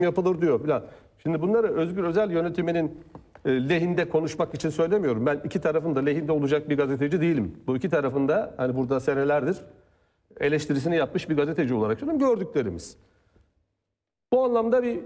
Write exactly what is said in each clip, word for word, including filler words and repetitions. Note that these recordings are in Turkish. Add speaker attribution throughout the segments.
Speaker 1: yapılır diyor falan. Şimdi bunları Özgür Özel yönetiminin e, lehinde konuşmak için söylemiyorum. Ben iki tarafın da lehinde olacak bir gazeteci değilim. Bu iki tarafın da hani burada senelerdir eleştirisini yapmış bir gazeteci olarak söylüyorum. Gördüklerimiz. Bu anlamda bir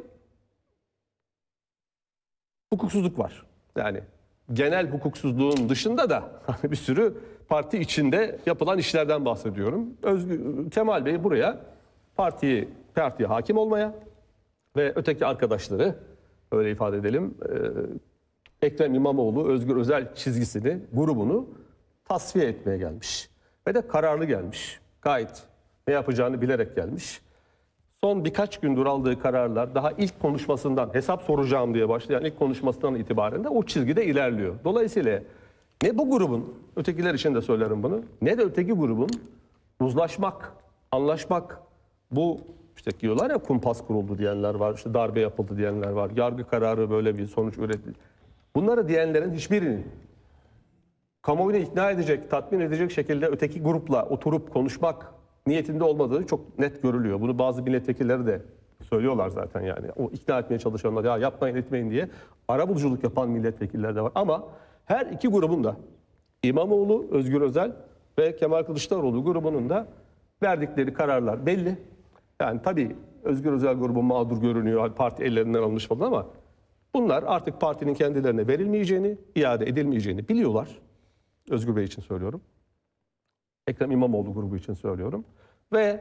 Speaker 1: hukuksuzluk var. Yani genel hukuksuzluğun dışında da bir sürü parti içinde yapılan işlerden bahsediyorum. Özgür, Kemal Bey buraya partiyi, partiye hakim olmaya ve öteki arkadaşları, öyle ifade edelim, e, Ekrem İmamoğlu, Özgür Özel çizgisini, grubunu tasfiye etmeye gelmiş. Ve de kararlı gelmiş. Gayet ne yapacağını bilerek gelmiş. Son birkaç gündür aldığı kararlar daha ilk konuşmasından, hesap soracağım diye başlayan ilk konuşmasından itibaren de o çizgide ilerliyor. Dolayısıyla ne bu grubun, ötekiler için de söylerim bunu, ne de öteki grubun uzlaşmak, anlaşmak, bu işte diyorlar ya kumpas kuruldu diyenler var, işte darbe yapıldı diyenler var, yargı kararı böyle bir sonuç üretti. Bunları diyenlerin hiçbirinin kamuoyunu ikna edecek, tatmin edecek şekilde öteki grupla oturup konuşmak niyetinde olmadığı çok net görülüyor. Bunu bazı milletvekilleri de söylüyorlar zaten yani. O ikna etmeye çalışanlar ya yapmayın etmeyin diye arabuluculuk yapan milletvekiller de var. Ama her iki grubun da İmamoğlu, Özgür Özel ve Kemal Kılıçdaroğlu grubunun da verdikleri kararlar belli. Yani tabii Özgür Özel grubu mağdur görünüyor, parti ellerinden alınmış falan ama bunlar artık partinin kendilerine verilmeyeceğini, iade edilmeyeceğini biliyorlar. Özgür Bey için söylüyorum. Ekrem İmamoğlu grubu için söylüyorum. Ve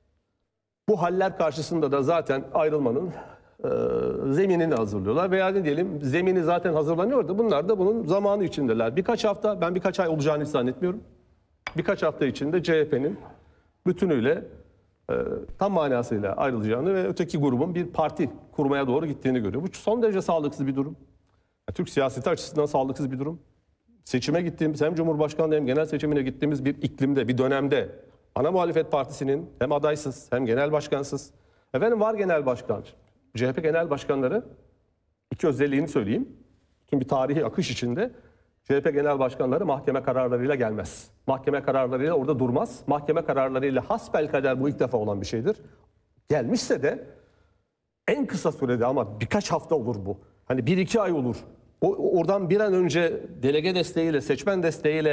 Speaker 1: bu haller karşısında da zaten ayrılmanın e, zeminini hazırlıyorlar. Veya ne diyelim zemini zaten hazırlanıyordu. Bunlar da bunun zamanı içindeler. Birkaç hafta, ben birkaç ay olacağını hiç zannetmiyorum. Birkaç hafta içinde C H P'nin bütünüyle e, tam manasıyla ayrılacağını ve öteki grubun bir parti kurmaya doğru gittiğini görüyor. Bu son derece sağlıksız bir durum. Yani Türk siyaseti açısından sağlıksız bir durum. Seçime gittiğimiz, hem Cumhurbaşkanlığı hem genel seçimine gittiğimiz bir iklimde, bir dönemde ana muhalefet partisinin hem adaysız hem genel başkansız, efendim var genel başkan, C H P genel başkanları, iki özelliğini söyleyeyim. Tüm bir tarihi akış içinde C H P genel başkanları mahkeme kararlarıyla gelmez. Mahkeme kararlarıyla orada durmaz. Mahkeme kararlarıyla hasbelkader bu ilk defa olan bir şeydir. Gelmişse de en kısa sürede ama birkaç hafta olur bu. Hani bir iki ay olur. O, oradan bir an önce delege desteğiyle, seçmen desteğiyle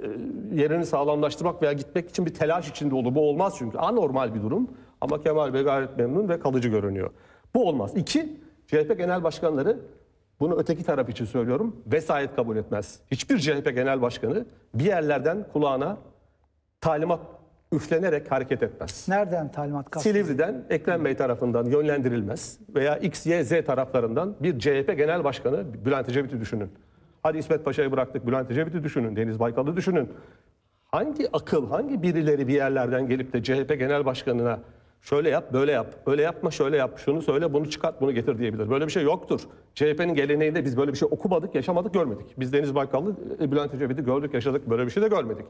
Speaker 1: e, yerini sağlamlaştırmak veya gitmek için bir telaş içinde olur. Bu olmaz çünkü. Anormal bir durum. Ama Kemal Bey gayet memnun ve kalıcı görünüyor. Bu olmaz. İki, C H P genel başkanları, bunu öteki taraf için söylüyorum, vesayet kabul etmez. Hiçbir C H P genel başkanı bir yerlerden kulağına talimat üflenerek hareket etmez.
Speaker 2: Nereden talimat kastınız?
Speaker 1: Silivri'den Ekrem Bey tarafından yönlendirilmez veya X, Y, Z taraflarından bir C H P genel başkanı, Bülent Ecevit'i düşünün. Hadi İsmet Paşa'yı bıraktık, Bülent Ecevit'i düşünün, Deniz Baykal'ı düşünün. Hangi akıl, hangi birileri bir yerlerden gelip de C H P genel başkanına şöyle yap, böyle yap, öyle yapma, şöyle yap, şunu söyle, bunu çıkart, bunu getir diyebilir. Böyle bir şey yoktur. C H P'nin geleneğinde biz böyle bir şey okumadık, yaşamadık, görmedik. Biz Deniz Baykal'ı, Bülent Ecevit'i gördük, yaşadık, böyle bir şey de görmedik.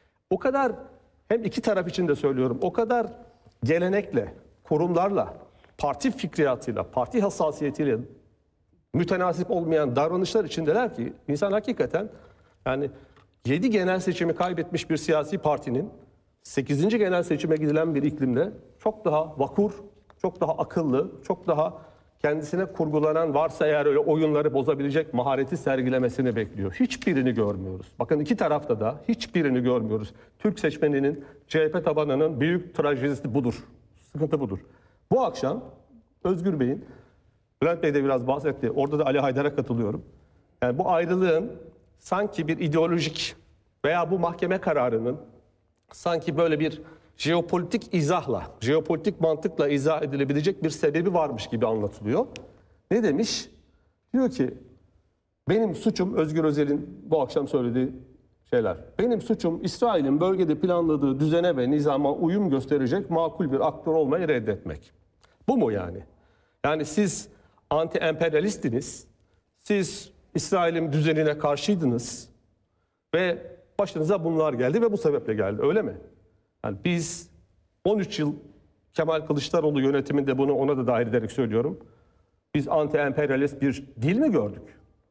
Speaker 1: O kadar, hem iki taraf için de söylüyorum, o kadar gelenekle, kurumlarla, parti fikriyatıyla, parti hassasiyetiyle mütenasip olmayan davranışlar içindeler ki insan hakikaten yani yedi genel seçimi kaybetmiş bir siyasi partinin sekizinci genel seçime gidilen bir iklimde çok daha vakur, çok daha akıllı, çok daha kendisine kurgulanan, varsa eğer öyle oyunları bozabilecek mahareti sergilemesini bekliyor. Hiçbirini görmüyoruz. Bakın iki tarafta da hiçbirini görmüyoruz. Türk seçmeninin, C H P tabanının büyük trajedisi budur. Sıkıntı budur. Bu akşam Özgür Bey'in, Bülent Bey de biraz bahsetti, orada da Ali Haydar'a katılıyorum. Yani bu ayrılığın sanki bir ideolojik veya bu mahkeme kararının sanki böyle bir jeopolitik izahla, jeopolitik mantıkla izah edilebilecek bir sebebi varmış gibi anlatılıyor. Ne demiş? Diyor ki, benim suçum, Özgür Özel'in bu akşam söylediği şeyler. Benim suçum İsrail'in bölgede planladığı düzene ve nizama uyum gösterecek makul bir aktör olmayı reddetmek. Bu mu yani? Yani siz anti-emperyalistiniz, siz İsrail'in düzenine karşıydınız ve başınıza bunlar geldi ve bu sebeple geldi, öyle mi? Yani biz on üç yıl Kemal Kılıçdaroğlu yönetiminde, bunu ona da dahil ederek söylüyorum, biz anti-emperyalist bir dil mi gördük?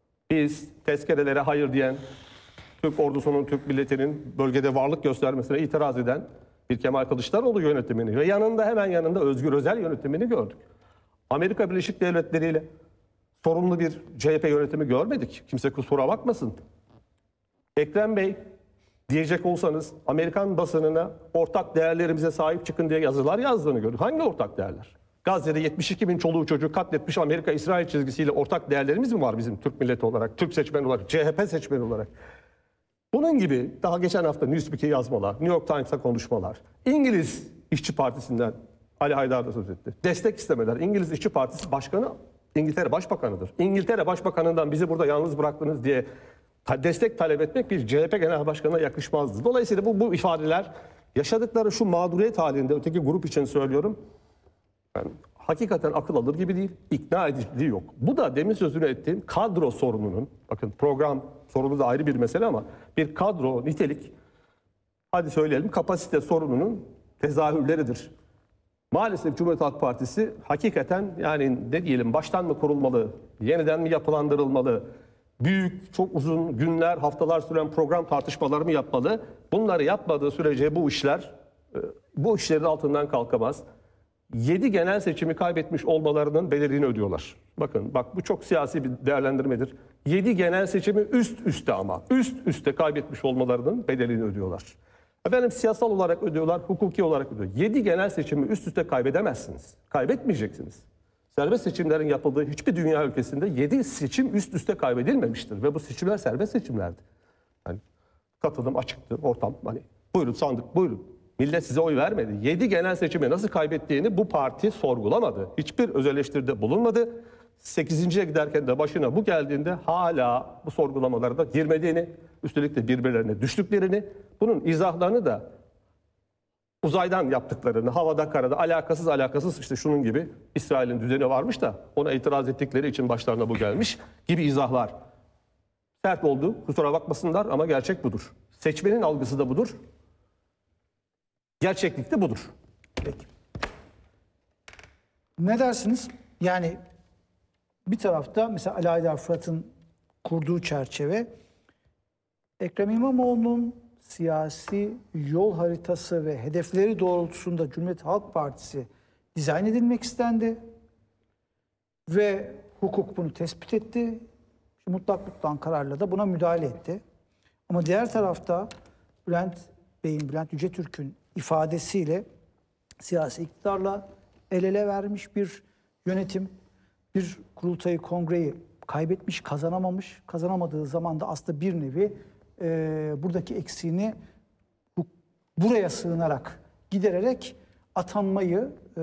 Speaker 1: Biz tezkerelere hayır diyen, Türk ordusunun, Türk milletinin bölgede varlık göstermesine itiraz eden bir Kemal Kılıçdaroğlu yönetimini ve yanında, hemen yanında Özgür Özel yönetimini gördük. Amerika Birleşik Devletleri ile sorunlu bir C H P yönetimi görmedik. Kimse kusura bakmasın. Ekrem Bey diyecek olsanız Amerikan basınına ortak değerlerimize sahip çıkın diye yazılar yazdığını gördük. Hangi ortak değerler? Gazze'de yetmiş iki bin çoluğu çocuğu katletmiş Amerika-İsrail çizgisiyle ortak değerlerimiz mi var bizim Türk milleti olarak, Türk seçmeni olarak, C H P seçmeni olarak? Bunun gibi daha geçen hafta Newsweek'e yazmalar, New York Times'a konuşmalar, İngiliz İşçi Partisi'nden Ali Haydar da söz etti. Destek istemeler. İngiliz İşçi Partisi Başkanı İngiltere Başbakanı'dır. İngiltere Başbakanı'ndan bizi burada yalnız bıraktınız diye destek talep etmek bir C H P Genel Başkanı'na yakışmazdı. Dolayısıyla bu, bu ifadeler yaşadıkları şu mağduriyet halinde öteki grup için söylüyorum. Yani hakikaten akıl alır gibi değil, ikna ediciliği yok. Bu da demin sözünü ettiğim kadro sorununun, bakın program sorunu da ayrı bir mesele ama bir kadro, nitelik, hadi söyleyelim kapasite sorununun tezahürleridir. Maalesef Cumhuriyet Halk Partisi hakikaten yani ne diyelim baştan mı kurulmalı, yeniden mi yapılandırılmalı, büyük, çok uzun günler, haftalar süren program tartışmaları mı yapmalı? Bunları yapmadığı sürece bu işler, bu işlerin altından kalkamaz. Yedi genel seçimi kaybetmiş olmalarının bedelini ödüyorlar. Bakın bak bu çok siyasi bir değerlendirmedir. Yedi genel seçimi üst üste ama üst üste kaybetmiş olmalarının bedelini ödüyorlar. Efendim siyasal olarak ödüyorlar, hukuki olarak ödüyorlar. Yedi genel seçimi üst üste kaybedemezsiniz. Kaybetmeyeceksiniz. Serbest seçimlerin yapıldığı hiçbir dünya ülkesinde yedi seçim üst üste kaybedilmemiştir. Ve bu seçimler serbest seçimlerdi. Yani katılım açıktı, ortam hani buyurun sandık buyurun. Millet size oy vermedi. Yedi genel seçimi nasıl kaybettiğini bu parti sorgulamadı. Hiçbir öz eleştiride bulunmadı. sekizinciye giderken de başına bu geldiğinde hala bu sorgulamalarda girmediğini, üstelik de birbirlerine düştüklerini, bunun izahlarını da uzaydan yaptıklarını, havada karada alakasız alakasız işte şunun gibi İsrail'in düzeni varmış da ona itiraz ettikleri için başlarına bu gelmiş gibi izahlar. Sert oldu, kusura bakmasınlar ama gerçek budur. Seçmenin algısı da budur. Gerçeklik de budur.
Speaker 2: Peki. Ne dersiniz? Yani bir tarafta mesela Ali Haydar Fırat'ın kurduğu çerçeve Ekrem İmamoğlu'nun siyasi yol haritası ve hedefleri doğrultusunda Cumhuriyet Halk Partisi dizayn edilmek istendi ve hukuk bunu tespit etti. Mutlak mutlak kararla da buna müdahale etti. Ama diğer tarafta Bülent Bey'in, Bülent Yücetürk'ün ifadesiyle siyasi iktidarla el ele vermiş bir yönetim, bir kurultayı, kongreyi kaybetmiş, kazanamamış. Kazanamadığı zaman da aslında bir nevi e, buradaki eksiğini bu, buraya sığınarak, gidererek atanmayı e,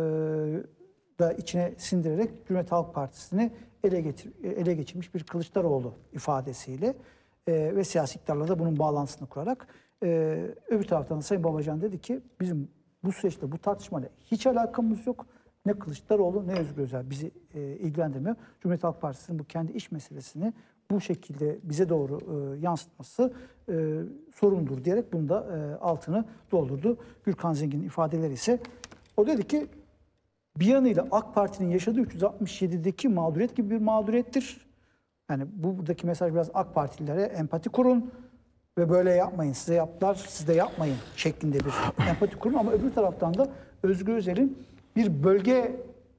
Speaker 2: da içine sindirerek Cumhuriyet Halk Partisi'ni ele, getir, ele geçirmiş bir Kılıçdaroğlu ifadesiyle e, ve siyasi iktidarla da bunun bağlantısını kurarak e, öbür taraftan da Sayın Babacan dedi ki bizim bu süreçte bu tartışmayla hiç alakamız yok. Ne Kılıçdaroğlu ne Özgür Özel bizi e, ilgilendirmiyor. Cumhuriyet Halk Partisi'nin bu kendi iş meselesini bu şekilde bize doğru e, yansıtması e, sorundur diyerek bunu da e, altını doldurdu. Gürkan Zengin'in ifadeleri ise o dedi ki bir yanıyla AK Parti'nin yaşadığı üç yüz altmış yedideki mağduriyet gibi bir mağduriyettir. Yani bu buradaki mesaj biraz AK Partililere empati kurun ve böyle yapmayın. Size yaptılar, siz de yapmayın şeklinde bir empati kurun. Ama öbür taraftan da Özgür Özel'in bir bölge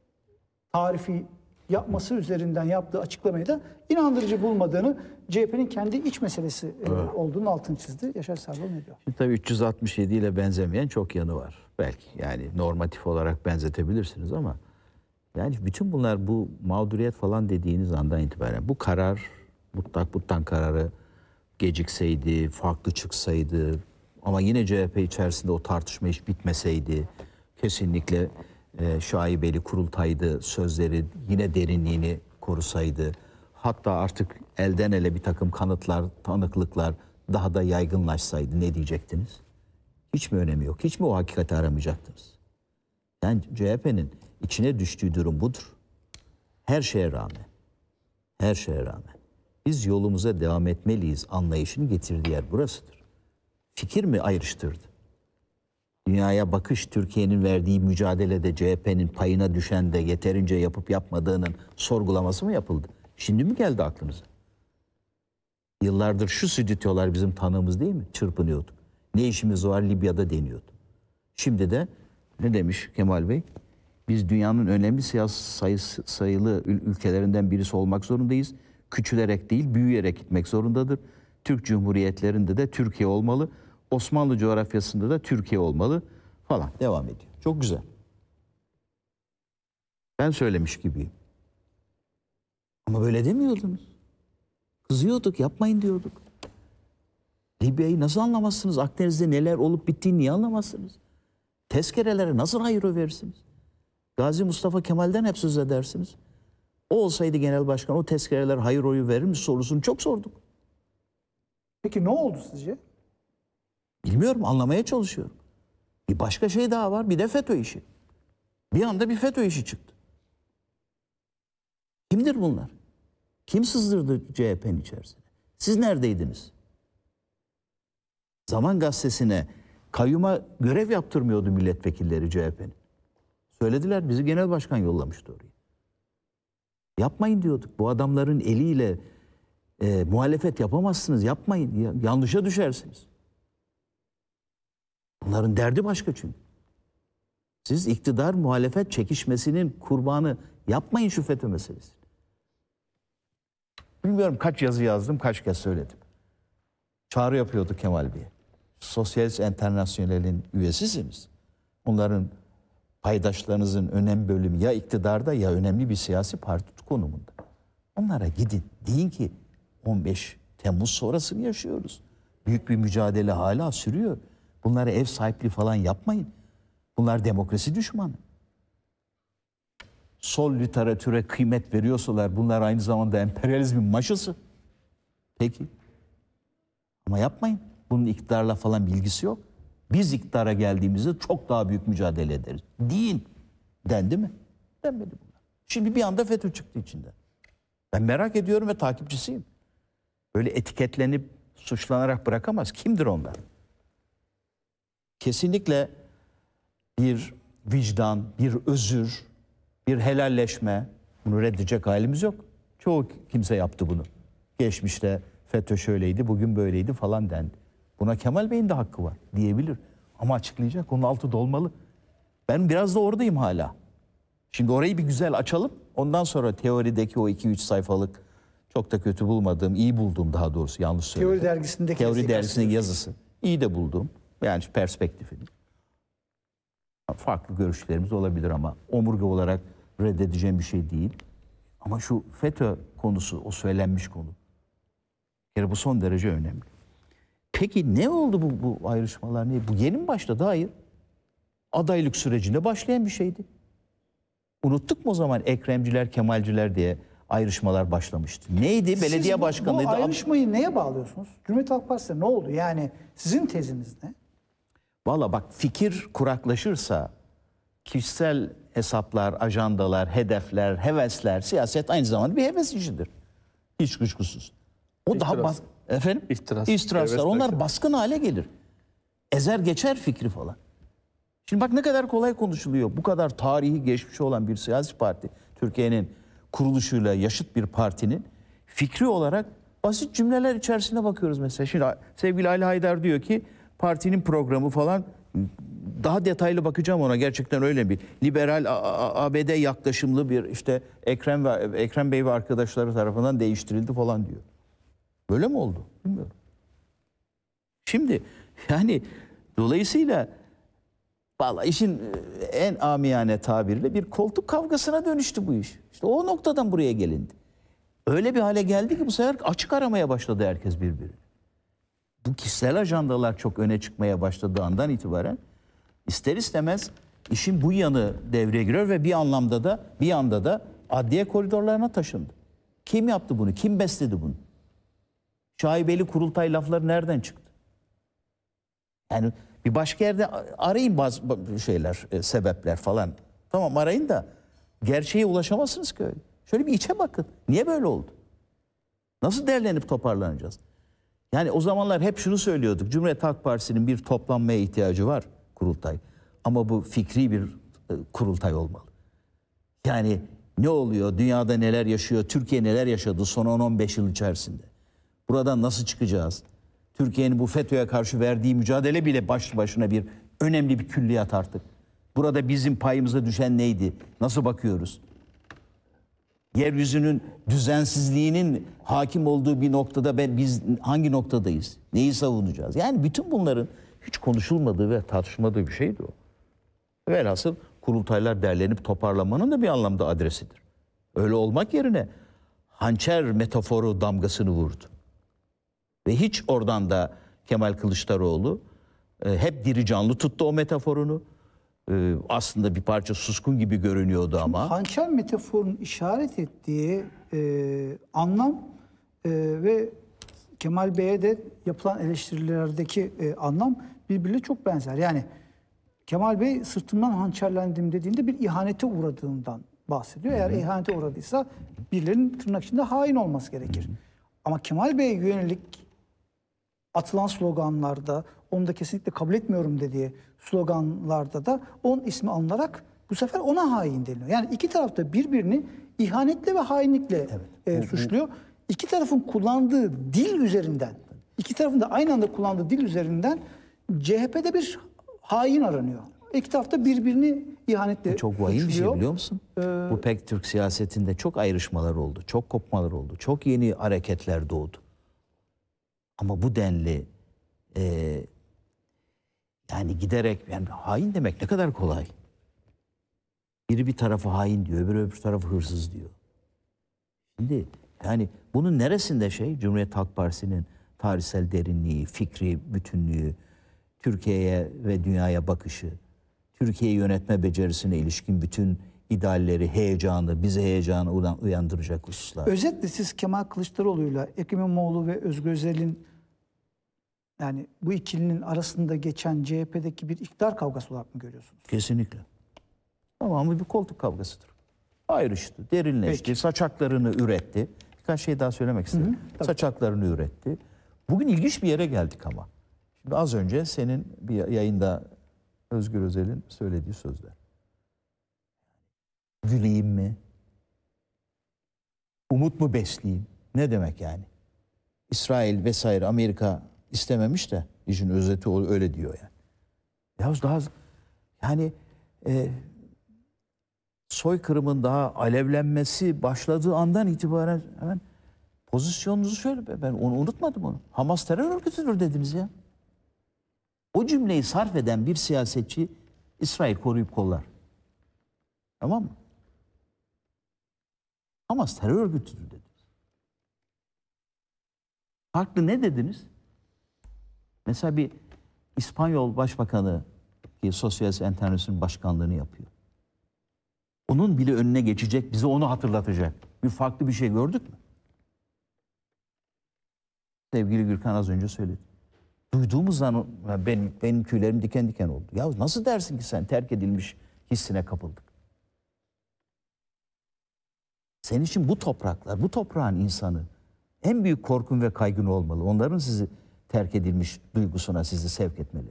Speaker 2: tarifi yapması üzerinden yaptığı açıklamayı da inandırıcı bulmadığını, C H P'nin kendi iç meselesi evet. olduğunu altını çizdi. Yaşar Serdal ne diyor?
Speaker 3: Şimdi tabii üç yüz altmış yedi ile benzemeyen çok yanı var. Belki yani normatif olarak benzetebilirsiniz ama yani bütün bunlar bu mağduriyet falan dediğiniz andan itibaren bu karar, mutlak mutlak kararı gecikseydi, farklı çıksaydı ama yine C H P içerisinde o tartışma hiç bitmeseydi kesinlikle e, şaibeli kurultaydı sözleri yine derinliğini korusaydı hatta artık elden ele bir takım kanıtlar, tanıklıklar daha da yaygınlaşsaydı ne diyecektiniz? Hiç mi önemi yok? Hiç mi o hakikati aramayacaktınız? Yani C H P'nin içine düştüğü durum budur. Her şeye rağmen, her şeye rağmen biz yolumuza devam etmeliyiz anlayışını getirdiği yer burasıdır. Fikir mi ayrıştırdı? Dünyaya bakış, Türkiye'nin verdiği mücadelede C H P'nin payına düşen de yeterince yapıp yapmadığının sorgulaması mı yapıldı? Şimdi mi geldi aklınıza? Yıllardır şu stüdyolar bizim tanığımız değil mi? Çırpınıyorduk. Ne işimiz var Libya'da deniyordu. Şimdi de ne demiş Kemal Bey? Biz dünyanın önemli siyasi sayısı, sayılı ül- ülkelerinden birisi olmak zorundayız. Küçülerek değil, büyüyerek gitmek zorundadır. Türk Cumhuriyetlerinde de Türkiye olmalı. Osmanlı coğrafyasında da Türkiye olmalı falan. Devam ediyor. Çok güzel. Ben söylemiş gibiyim. Ama böyle demiyordunuz. Kızıyorduk, yapmayın diyorduk. Libya'yı nasıl anlamazsınız? Akdeniz'de neler olup bittiğini niye anlamazsınız? Tezkerelere nasıl hayır verirsiniz? Gazi Mustafa Kemal'den hep söz edersiniz. O olsaydı genel başkan o tezkereler hayır oyu verir mi sorusunu çok sorduk.
Speaker 2: Peki ne oldu sizce?
Speaker 3: Bilmiyorum, anlamaya çalışıyorum. Bir başka şey daha var, bir de FETÖ işi. Bir anda bir FETÖ işi çıktı. Kimdir bunlar? Kim sızdırdı C H P'nin içerisine? Siz neredeydiniz? Zaman Gazetesi'ne kayyuma görev yaptırmıyordu milletvekilleri C H P'nin. Söylediler, bizi genel başkan yollamıştı oraya. Yapmayın diyorduk. Bu adamların eliyle e, muhalefet yapamazsınız. Yapmayın. Ya, yanlışa düşersiniz. Bunların derdi başka çünkü. Siz iktidar muhalefet çekişmesinin kurbanı yapmayın şu FETÖ meselesi. Bilmiyorum kaç yazı yazdım, kaç kez söyledim. Çağrı yapıyordu Kemal Bey. Sosyalist Enternasyonel'in üyesisiniz. Onların paydaşlarınızın önemli bölümü ya iktidarda ya önemli bir siyasi parti konumunda. Onlara gidin. Deyin ki on beş Temmuz sonrasını yaşıyoruz. Büyük bir mücadele hala sürüyor. Bunlara ev sahipliği falan yapmayın. Bunlar demokrasi düşmanı. Sol literatüre kıymet veriyorsalar bunlar aynı zamanda emperyalizmin maşası. Peki. Ama yapmayın. Bunun iktidarla falan bilgisi yok. Biz iktidara geldiğimizde çok daha büyük mücadele ederiz. Deyin. Dendi mi? Denmedi bunlar. Şimdi bir anda FETÖ çıktı içinden. Ben merak ediyorum ve takipçisiyim. Böyle etiketlenip suçlanarak bırakamaz. Kimdir onlar? Kesinlikle bir vicdan, bir özür, bir helalleşme, bunu reddedecek halimiz yok. Çoğu kimse yaptı bunu. Geçmişte FETÖ şöyleydi, bugün böyleydi falan dendi. Buna Kemal Bey'in de hakkı var diyebilir. Ama açıklayacak, onun altı dolmalı. Ben biraz da oradayım hala. Şimdi orayı bir güzel açalım. Ondan sonra teorideki o iki üç sayfalık çok da kötü bulmadığım, iyi bulduğum daha doğrusu yanlış söyledim.
Speaker 2: Teori dergisindeki
Speaker 3: Teori
Speaker 2: yazıyı
Speaker 3: dergisinin yazısı. İyi de buldum. Yani perspektifini. Farklı görüşlerimiz olabilir ama omurga olarak reddedeceğim bir şey değil. Ama şu FETÖ konusu, o söylenmiş konu. Yani bu son derece önemli. Peki ne oldu bu, bu ayrışmalar? Ne? Bu yeni mi başladı? Hayır. Adaylık sürecinde başlayan bir şeydi. Unuttuk mu o zaman Ekremciler, Kemalciler diye ayrışmalar başlamıştı? Neydi?
Speaker 2: Siz
Speaker 3: Belediye
Speaker 2: bu-
Speaker 3: başkanlığıydı.
Speaker 2: Bu ayrışmayı neye bağlıyorsunuz? Cumhuriyet Halk Partisi'ne ne oldu? Yani sizin teziniz ne?
Speaker 3: Valla bak, fikir kuraklaşırsa kişisel hesaplar, ajandalar, hedefler, hevesler, siyaset aynı zamanda bir heves işidir. Hiç kuşkusuz. O daha
Speaker 1: İhtiras.
Speaker 3: bas efendim
Speaker 1: İhtiras.
Speaker 3: İhtiraslar.
Speaker 1: Heves
Speaker 3: Onlar
Speaker 1: belki.
Speaker 3: baskın hale gelir. Ezer geçer fikri falan. Şimdi bak ne kadar kolay konuşuluyor. Bu kadar tarihi geçmişi olan bir siyasi parti, Türkiye'nin kuruluşuyla yaşıt bir partinin fikri olarak basit cümleler içerisine bakıyoruz mesela. Şimdi sevgili Ali Haydar diyor ki partinin programı falan, daha detaylı bakacağım ona, gerçekten öyle bir liberal A- A- A B D yaklaşımlı bir işte Ekrem ve Ekrem Bey ve arkadaşları tarafından değiştirildi falan diyor. Böyle mi oldu? Bilmiyorum. Şimdi yani dolayısıyla vallahi işin en amiyane tabiriyle bir koltuk kavgasına dönüştü bu iş. İşte o noktadan buraya gelindi. Öyle bir hale geldi ki bu sefer açık aramaya başladı herkes birbirini. Bu kişisel ajandalar çok öne çıkmaya başladığı andan itibaren ister istemez işin bu yanı devreye giriyor ve bir anlamda da bir anda da adliye koridorlarına taşındı. Kim yaptı bunu? Kim besledi bunu? Şaibeli kurultay lafları nereden çıktı? Yani bir başka yerde arayın bazı şeyler, e, sebepler falan. Tamam, arayın da gerçeğe ulaşamazsınız ki öyle. Şöyle bir içe bakın. Niye böyle oldu? Nasıl derlenip toparlanacağız? Yani o zamanlar hep şunu söylüyorduk. Cumhuriyet Halk Partisi'nin bir toplanmaya ihtiyacı var, kurultay. Ama bu fikri bir e, kurultay olmalı. Yani ne oluyor? Dünyada neler yaşıyor? Türkiye neler yaşadı son on on beş yıl içerisinde? Buradan nasıl çıkacağız? Türkiye'nin bu FETÖ'ye karşı verdiği mücadele bile başlı başına bir önemli bir külliyat artık. Burada bizim payımıza düşen neydi? Nasıl bakıyoruz? Yeryüzünün düzensizliğinin hakim olduğu bir noktada ben biz hangi noktadayız? Neyi savunacağız? Yani bütün bunların hiç konuşulmadığı ve tartışılmadığı bir şeydi o. Velhasıl kurultaylar derlenip toparlamanın da bir anlamda adresidir. Öyle olmak yerine hançer metaforu damgasını vurdu. Ve hiç oradan da Kemal Kılıçdaroğlu e, hep diri canlı tuttu o metaforunu. E, aslında bir parça suskun gibi görünüyordu ama.
Speaker 2: Hançer metaforunun işaret ettiği e, anlam e, ve Kemal Bey'e de yapılan eleştirilerdeki e, anlam birbiriyle çok benzer. Yani Kemal Bey sırtımdan hançerlendim dediğinde bir ihanete uğradığından bahsediyor. Eğer Hı-hı. ihanete uğradıysa birilerinin tırnak içinde hain olması gerekir. Hı-hı. Ama Kemal Bey'e yönelik atılan sloganlarda, onu da kesinlikle kabul etmiyorum dediği sloganlarda da onun ismi alınarak bu sefer ona hain deniliyor. Yani iki taraf da birbirini ihanetle ve hainlikle evet. e, suçluyor. İki tarafın kullandığı dil üzerinden, iki tarafın da aynı anda kullandığı dil üzerinden C H P'de bir hain aranıyor. İki taraf da birbirini ihanetle
Speaker 3: çok vahim
Speaker 2: suçluyor.
Speaker 3: bir şey biliyor musun? Ee, bu pek Türk siyasetinde çok ayrışmalar oldu, çok kopmalar oldu, çok yeni hareketler doğdu. Ama bu denli e, yani giderek yani hain demek ne kadar kolay. Biri bir tarafı hain diyor, öbürü öbür tarafı hırsız diyor. Şimdi yani bunun neresinde şey Cumhuriyet Halk Partisi'nin tarihsel derinliği, fikri bütünlüğü, Türkiye'ye ve dünyaya bakışı, Türkiye'yi yönetme becerisine ilişkin bütün idealleri, heyecanı, bize heyecanı uyandıracak hususlar.
Speaker 2: Özetle siz Kemal Kılıçdaroğlu'yla Ekrem İmamoğlu ve Özgür Özel'in yani bu ikilinin arasında geçen C H P'deki bir iktidar kavgası olarak mı görüyorsunuz?
Speaker 3: Kesinlikle. Tamamı bir koltuk kavgasıdır. Ayrıştı, derinleşti, Peki. saçaklarını üretti. Birkaç şey daha söylemek istedim. Hı hı, saçaklarını üretti. Bugün ilginç bir yere geldik ama. Şimdi az önce senin bir yayında Özgür Özel'in söylediği sözler. Güleyim mi? Umut mu besleyeyim? Ne demek yani? İsrail vesaire Amerika istememiş de işin özeti öyle diyor yani. Ya daha yani e, soykırımın daha alevlenmesi başladığı andan itibaren hemen pozisyonunuzu söyle. Ben onu unutmadım onu. Hamas terör örgütüdür dediniz ya. O cümleyi sarf eden bir siyasetçi İsrail koruyup kollar. Tamam mı? Hamas terör örgütüdür dediniz. Farklı ne dediniz? Mesela bir İspanyol Başbakanı ki Sosyalist Enternasyon'un başkanlığını yapıyor. Onun bile önüne geçecek, bize onu hatırlatacak. Bir farklı bir şey gördük mü? Sevgili Gürkan az önce söyledi. Duyduğumuz zaman benim, benim tüylerim diken diken oldu. Ya nasıl dersin ki sen terk edilmiş hissine kapıldık? Senin için bu topraklar, bu toprağın insanı en büyük korkun ve kaygın olmalı. Onların sizi terk edilmiş duygusuna sizi sevk etmeli.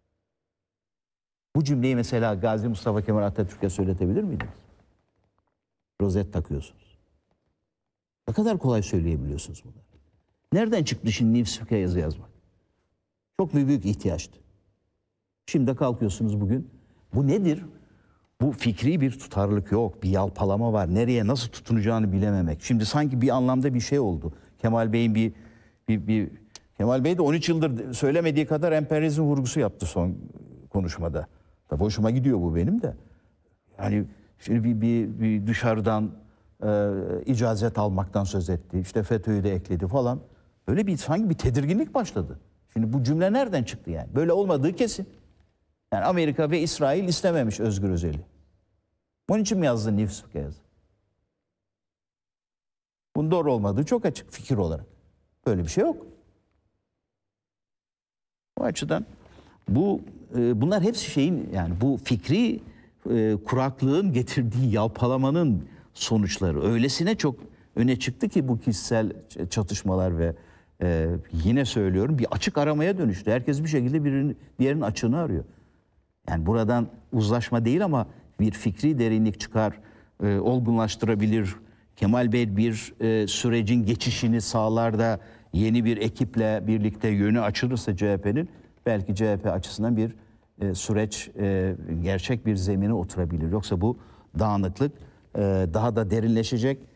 Speaker 3: Bu cümleyi mesela Gazi Mustafa Kemal Atatürk'e söyletebilir miydiniz? Rozet takıyorsunuz. Ne kadar kolay söyleyebiliyorsunuz bunları. Nereden çıktı şimdi Nifsük'e yazı yazmak? Çok büyük ihtiyaçtı. Şimdi kalkıyorsunuz bugün. Bu nedir? Bu fikri bir tutarlılık yok. Bir yalpalama var. Nereye nasıl tutunacağını bilememek. Şimdi sanki bir anlamda bir şey oldu. Kemal Bey'in bir, bir, bir Kemal Bey de on üç yıldır söylemediği kadar emperyalizm vurgusu yaptı son konuşmada. Tabii hoşuma gidiyor bu benim de. Yani şimdi bir, bir, bir dışarıdan e, icazet almaktan söz etti. İşte FETÖ'yü de ekledi falan. Böyle bir sanki bir tedirginlik başladı. Şimdi bu cümle nereden çıktı yani? Böyle olmadığı kesin. Yani Amerika ve İsrail istememiş Özgür Özel'i. Onun için mi yazdı Nifsük'e yazdı? Bunun doğru olmadığı çok açık fikir olarak. Böyle bir şey yok. O açıdan bu e, bunlar hepsi şeyin yani bu fikri e, kuraklığın getirdiği yalpalamanın sonuçları. Öylesine çok öne çıktı ki bu kişisel çatışmalar ve e, yine söylüyorum bir açık aramaya dönüştü. Herkes bir şekilde birinin diğerinin açığını arıyor. Yani buradan uzlaşma değil ama bir fikri derinlik çıkar, e, olgunlaştırabilir. Kemal Bey bir e, sürecin geçişini sağlar da yeni bir ekiple birlikte yönü açılırsa C H P'nin belki C H P açısından bir e, süreç e, gerçek bir zemine oturabilir. Yoksa bu dağınıklık e, daha da derinleşecek.